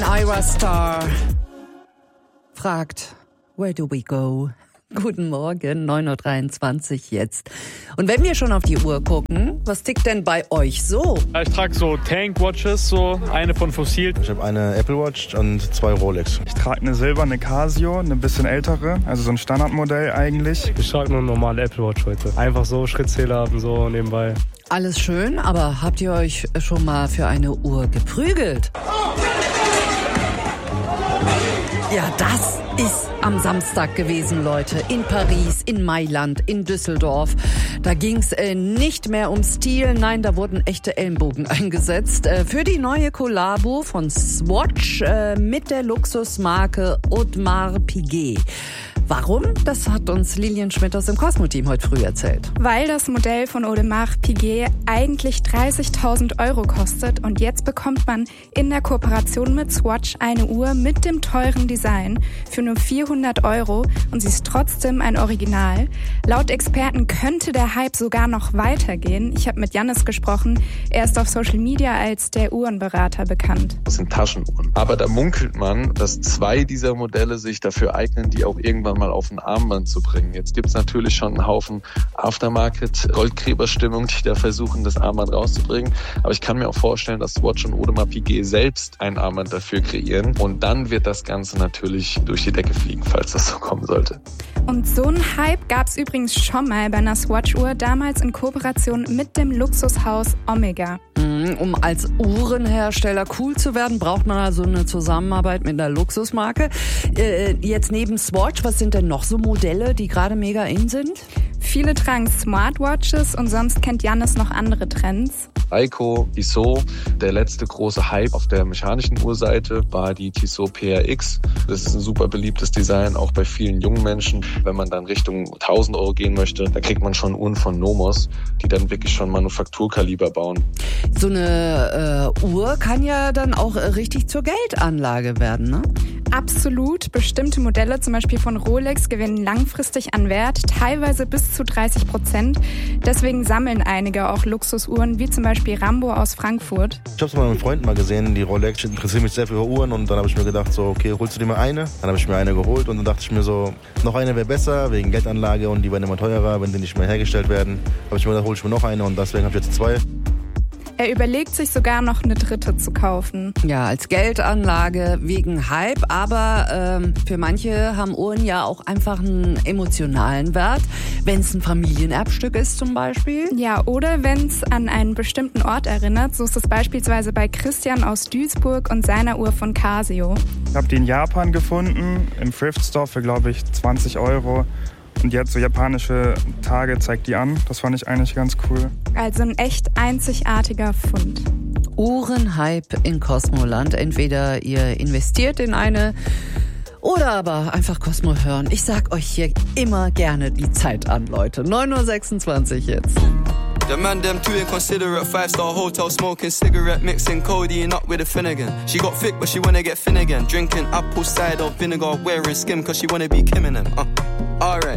Ira Star fragt, where do we go? Guten Morgen, 9.23 Uhr jetzt. Und wenn wir schon auf die Uhr gucken, was tickt denn bei euch so? Ich trage so Tank-Watches, so eine von Fossil. Ich habe eine Apple Watch und 2 Rolex. Ich trage eine silberne Casio, eine bisschen ältere, also so ein Standardmodell eigentlich. Ich trage nur eine normale Apple Watch heute. Einfach so Schrittzähler haben, so nebenbei. Alles schön, aber habt ihr euch schon mal für eine Uhr geprügelt? Ja, das ist am Samstag gewesen, Leute. In Paris, in Mailand, in Düsseldorf. Da ging's nicht mehr um Stil, nein, da wurden echte Ellenbogen eingesetzt. Für die neue Kollabo von Swatch mit der Luxusmarke Audemars Piguet. Warum? Das hat uns Lilian Schmidt aus dem Cosmo-Team heute früh erzählt. Weil das Modell von Audemars Piguet eigentlich 30.000 € kostet und jetzt bekommt man in der Kooperation mit Swatch eine Uhr mit dem teuren Design für nur 400 € und sie ist trotzdem ein Original. Laut Experten könnte der Hype sogar noch weitergehen. Ich habe mit Jannis gesprochen. Er ist auf Social Media als der Uhrenberater bekannt. Das sind Taschenuhren. Aber da munkelt man, dass 2 dieser Modelle sich dafür eignen, die auch irgendwann mal auf ein Armband zu bringen. Jetzt gibt es natürlich schon einen Haufen Aftermarket-Goldgräberstimmung, die da versuchen, das Armband rauszubringen. Aber ich kann mir auch vorstellen, dass Swatch und Audemars Piguet selbst ein Armband dafür kreieren. Und dann wird das Ganze natürlich durch die Decke fliegen, falls das so kommen sollte. Und so einen Hype gab es übrigens schon mal bei einer Swatch-Uhr, damals in Kooperation mit dem Luxushaus Omega. Um als Uhrenhersteller cool zu werden, braucht man also eine Zusammenarbeit mit einer Luxusmarke. Jetzt neben Swatch, was sind denn noch so Modelle, die gerade mega in sind? Viele tragen Smartwatches und sonst kennt Jannis noch andere Trends. Seiko, Tissot. Der letzte große Hype auf der mechanischen Uhrseite war die Tissot PRX. Das ist ein super beliebtes Design, auch bei vielen jungen Menschen. Wenn man dann Richtung 1.000 € gehen möchte, da kriegt man schon Uhren von Nomos, die dann wirklich schon Manufakturkaliber bauen. So eine Uhr kann ja dann auch richtig zur Geldanlage werden, ne? Absolut. Bestimmte Modelle, zum Beispiel von Rolex, gewinnen langfristig an Wert, teilweise bis zu 30%. Deswegen sammeln einige auch Luxusuhren, wie zum Beispiel Rambo aus Frankfurt. Ich habe es mal mit Freunden mal gesehen, die Rolex. Ich interessiere mich sehr für Uhren und dann habe ich mir gedacht, so okay, holst du dir mal eine? Dann habe ich mir eine geholt und dann dachte ich mir so, noch eine wäre besser, wegen Geldanlage und die werden immer teurer, wenn die nicht mehr hergestellt werden. Habe ich mir gedacht, hol ich mir noch eine und deswegen habe ich jetzt 2. Er überlegt sich sogar noch eine dritte zu kaufen. Ja, als Geldanlage wegen Hype, aber für manche haben Uhren ja auch einfach einen emotionalen Wert, wenn es ein Familienerbstück ist zum Beispiel. Ja, oder wenn es an einen bestimmten Ort erinnert, so ist es beispielsweise bei Christian aus Duisburg und seiner Uhr von Casio. Ich habe die in Japan gefunden, im Thrift Store für, glaube ich, 20 €. Und jetzt so japanische Tage zeigt die an. Das fand ich eigentlich ganz cool. Also ein echt einzigartiger Fund. Uhrenhype in Cosmoland. Entweder ihr investiert in eine oder aber einfach Cosmo hören. Ich sag euch hier immer gerne die Zeit an, Leute. 9.26 Uhr jetzt. The man them too inconsiderate, 5-star hotel smoking cigarette, mixing codeine up with a Finnegan. She got thick but she wanna get thin again, drinking apple cider vinegar, wearing skim cause she wanna be Kim in them. Alright.